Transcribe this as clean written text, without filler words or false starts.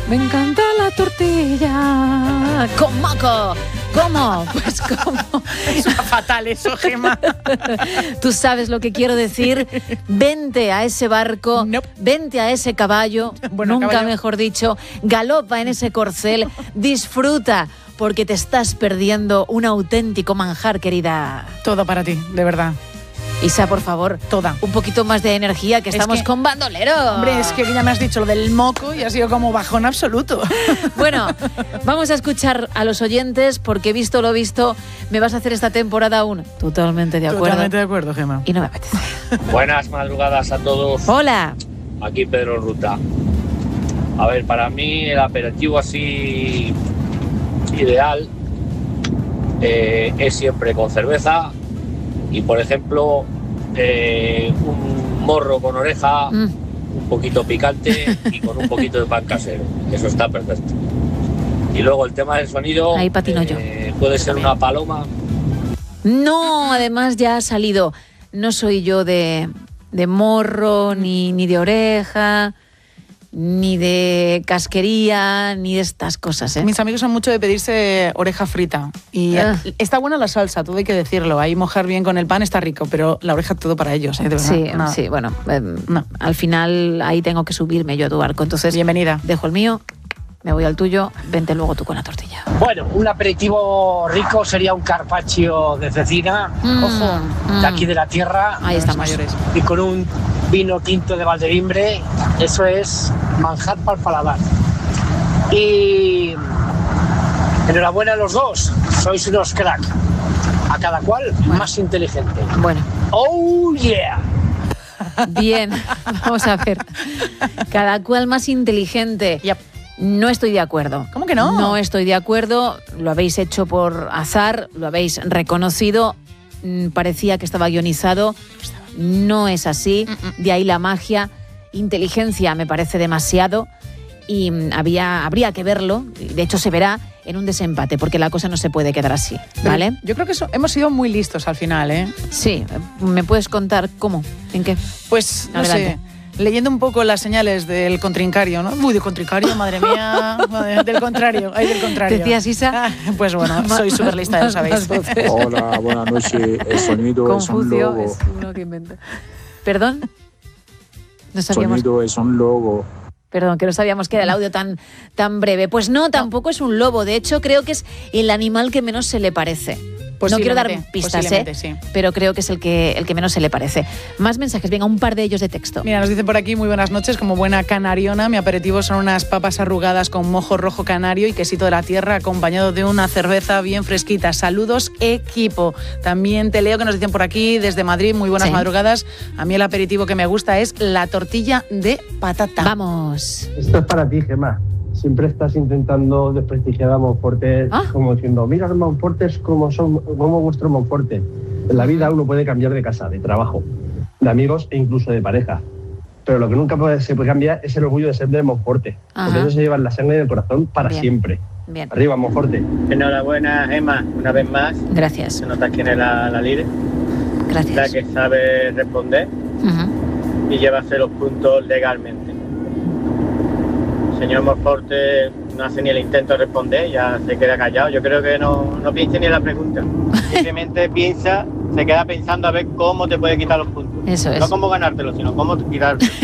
Me encanta la tortilla con moco. ¿Cómo? Pues ¿cómo? Suena fatal eso, Gemma. Tú sabes lo que quiero decir. Vente a ese barco, Nope. Vente a ese caballo, Bueno, nunca caballo. mejor dicho, galopa en ese corcel, disfruta, porque te estás perdiendo un auténtico manjar, querida. Todo para ti, de verdad. Isa, por favor, Toda. un poquito más de energía, que estamos que- con bandolero. Hombre, es que ya me has dicho lo del moco y ha sido como bajón absoluto. Bueno, vamos a escuchar a los oyentes, porque visto lo visto, me vas a hacer esta temporada aún totalmente de acuerdo. Totalmente de acuerdo, Gemma. Y no me apetece. Buenas madrugadas a todos. Hola. Aquí Pedro Ruta. A ver, para mí el aperitivo así ideal es siempre con cerveza y, por ejemplo, un morro con oreja, un poquito picante y con un poquito de pan casero. Eso está perfecto. Y luego el tema del sonido, Ahí patino yo. puede ser una paloma. No, además ya ha salido. No soy yo de morro, ni de oreja, ni de casquería, ni de estas cosas, ¿eh? Mis amigos son mucho de pedirse oreja frita. Y está buena la salsa, todo hay que decirlo. Ahí mojar bien con el pan está rico, pero la oreja todo para ellos, ¿eh? De verdad. Sí, Nada. sí, bueno, No. al final ahí tengo que subirme yo a tu barco. Entonces, Bienvenida. dejo el mío, me voy al tuyo, vente luego tú con la tortilla. Bueno, un aperitivo rico sería un carpaccio de cecina, ojo, de aquí de la tierra. Ahí estamos. Mayores. Y con un vino tinto de Valdevimbre, eso es manjar para el paladar. Y enhorabuena a los dos, sois unos crack. A cada cual más inteligente. Bueno, ¡Oh, yeah! bien, vamos a ver. Cada cual más inteligente. Yep. No estoy de acuerdo. ¿Cómo que no? No estoy de acuerdo. Lo habéis hecho por azar, lo habéis reconocido. Parecía que estaba guionizado. No es así. De ahí la magia. Inteligencia me parece demasiado. Y habría que verlo. De hecho, se verá en un desempate, porque la cosa no se puede quedar así, ¿vale? Pero yo creo que hemos sido muy listos al final, ¿eh? Sí. ¿Me puedes contar cómo? ¿En qué? Pues, no Adelante. sé, leyendo un poco las señales del contrincario, ¿no? Uy, del contrincario, madre mía. Del contrario, ay, del contrario. ¿Decías, Isa? Ah, pues bueno, soy súper lista, ya lo sabéis. Hola, buenas noches. El sonido es un Confucio logo. es uno que inventa. ¿Perdón? No sabíamos... Sonido es un logo. Perdón, que no sabíamos que era el audio tan breve. Pues no, tampoco es un lobo. De hecho, creo que es el animal que menos se le parece. No quiero dar pistas, sí. pero creo que es el que menos se le parece. Más mensajes, venga, un par de ellos de texto. Mira, nos dicen por aquí, muy buenas noches, como buena canariona, mi aperitivo son unas papas arrugadas con mojo rojo canario y quesito de la tierra acompañado de una cerveza bien fresquita. Saludos, equipo. También te leo que nos dicen por aquí desde Madrid, muy buenas Sí. madrugadas. A mí el aperitivo que me gusta es la tortilla de patata. Vamos. Esto es para ti, Gemma. Siempre estás intentando desprestigiar a Monforte, como diciendo, mira los Monfortes como vuestro Monforte. En la vida uno puede cambiar de casa, de trabajo, de amigos e incluso de pareja. Pero lo que nunca se puede cambiar es el orgullo de ser de Monforte. Porque eso se lleva en la sangre y en el corazón para Bien. siempre. Bien. Arriba, Monforte. Enhorabuena, Gemma, una vez más. Gracias. Se nota quién es la líder. Gracias. La que sabe responder y llevarse los puntos legalmente. Señor Monforte no hace ni el intento de responder, ya se queda callado. Yo creo que no piense ni en la pregunta. Simplemente se queda pensando a ver cómo te puede quitar los puntos. Eso es. No cómo ganártelo, sino cómo quitártelo.